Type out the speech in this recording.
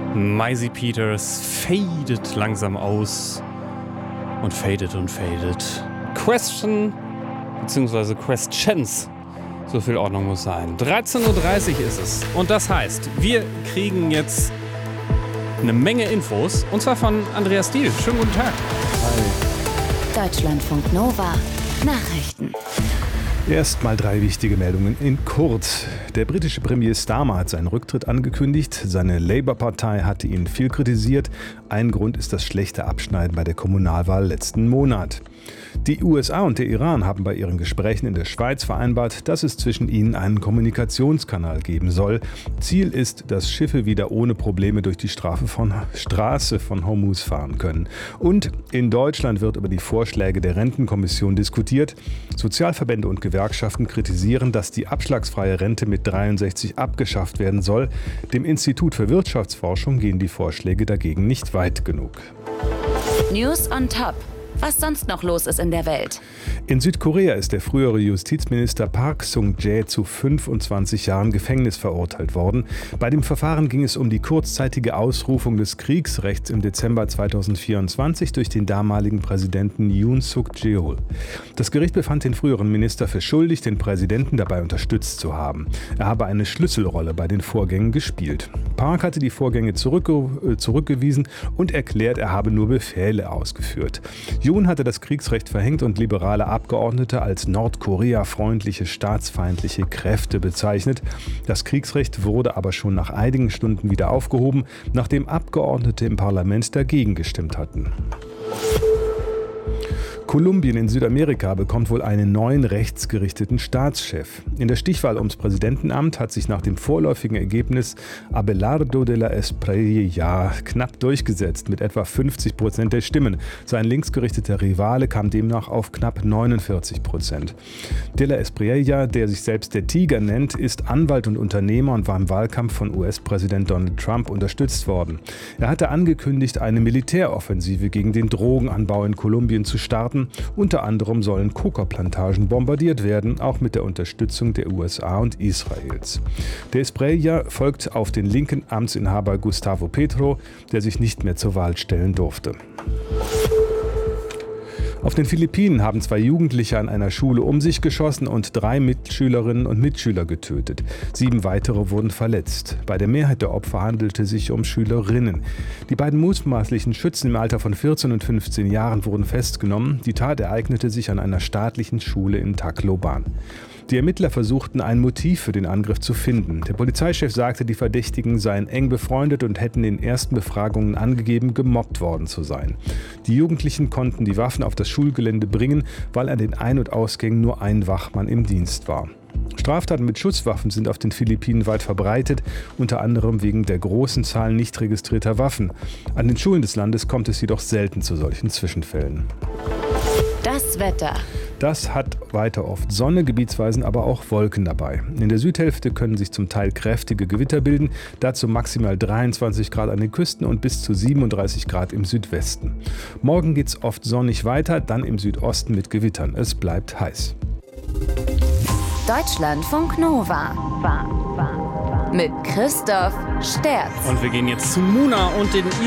Maisie Peters fadet langsam aus und fadet und fadet. Question bzw. Questions, so viel Ordnung muss sein. 13.30 Uhr ist es und das heißt, wir kriegen jetzt eine Menge Infos und zwar von Andreas Diehl. Schönen guten Tag. Hi. Deutschlandfunk Nova Nachrichten. Erstmal 3 wichtige Meldungen in kurz. Der britische Premier Starmer hat seinen Rücktritt angekündigt. Seine Labour-Partei hatte ihn viel kritisiert. Ein Grund ist das schlechte Abschneiden bei der Kommunalwahl letzten Monat. Die USA und der Iran haben bei ihren Gesprächen in der Schweiz vereinbart, dass es zwischen ihnen einen Kommunikationskanal geben soll. Ziel ist, dass Schiffe wieder ohne Probleme durch die Straße von Hormuz fahren können. Und in Deutschland wird über die Vorschläge der Rentenkommission diskutiert. Sozialverbände und Gewerkschaften kritisieren, dass die abschlagsfreie Rente mit 63 abgeschafft werden soll. Dem Institut für Wirtschaftsforschung gehen die Vorschläge dagegen nicht weit genug. News on Top. Was sonst noch los ist in der Welt. In Südkorea ist der frühere Justizminister Park Sung-jae zu 25 Jahren Gefängnis verurteilt worden. Bei dem Verfahren ging es um die kurzzeitige Ausrufung des Kriegsrechts im Dezember 2024 durch den damaligen Präsidenten Yoon Suk-yeol. Das Gericht befand den früheren Minister für schuldig, den Präsidenten dabei unterstützt zu haben. Er habe eine Schlüsselrolle bei den Vorgängen gespielt. Park hatte die Vorgänge zurückgewiesen und erklärt, er habe nur Befehle ausgeführt. Yoon hatte das Kriegsrecht verhängt und liberale Abgeordnete als Nordkorea-freundliche staatsfeindliche Kräfte bezeichnet. Das Kriegsrecht wurde aber schon nach einigen Stunden wieder aufgehoben, nachdem Abgeordnete im Parlament dagegen gestimmt hatten. Kolumbien in Südamerika bekommt wohl einen neuen rechtsgerichteten Staatschef. In der Stichwahl ums Präsidentenamt hat sich nach dem vorläufigen Ergebnis Abelardo de la Espriella knapp durchgesetzt mit etwa 50% der Stimmen. Sein linksgerichteter Rivale kam demnach auf knapp 49%. De la Espriella, der sich selbst der Tiger nennt, ist Anwalt und Unternehmer und war im Wahlkampf von US-Präsident Donald Trump unterstützt worden. Er hatte angekündigt, eine Militäroffensive gegen den Drogenanbau in Kolumbien zu starten. Unter anderem sollen Coca-Plantagen bombardiert werden, auch mit der Unterstützung der USA und Israels. Der Espriella folgt auf den linken Amtsinhaber Gustavo Petro, der sich nicht mehr zur Wahl stellen durfte. Auf den Philippinen haben 2 Jugendliche an einer Schule um sich geschossen und 3 Mitschülerinnen und Mitschüler getötet. 7 weitere wurden verletzt. Bei der Mehrheit der Opfer handelte es sich um Schülerinnen. Die beiden mutmaßlichen Schützen im Alter von 14 und 15 Jahren wurden festgenommen. Die Tat ereignete sich an einer staatlichen Schule in Tacloban. Die Ermittler versuchten, ein Motiv für den Angriff zu finden. Der Polizeichef sagte, die Verdächtigen seien eng befreundet und hätten in ersten Befragungen angegeben, gemobbt worden zu sein. Die Jugendlichen konnten die Waffen auf das Schulgelände bringen, weil an den Ein- und Ausgängen nur ein Wachmann im Dienst war. Straftaten mit Schusswaffen sind auf den Philippinen weit verbreitet, unter anderem wegen der großen Zahl nicht registrierter Waffen. An den Schulen des Landes kommt es jedoch selten zu solchen Zwischenfällen. Das Wetter. Das hat weiter oft Sonne, gebietsweise aber auch Wolken dabei. In der Südhälfte können sich zum Teil kräftige Gewitter bilden, dazu maximal 23 Grad an den Küsten und bis zu 37 Grad im Südwesten. Morgen geht's oft sonnig weiter, dann im Südosten mit Gewittern. Es bleibt heiß. Deutschlandfunk Nova. Mit Christoph Sterz. Und wir gehen jetzt zu Muna und den